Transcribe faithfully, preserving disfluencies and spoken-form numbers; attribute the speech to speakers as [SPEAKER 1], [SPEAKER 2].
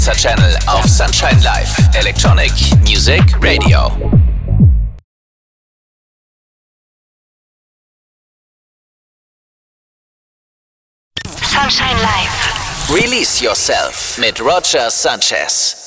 [SPEAKER 1] Channel auf Sunshine Live, Electronic Music Radio.
[SPEAKER 2] Sunshine Live.
[SPEAKER 1] Release Yourself mit Roger Sanchez.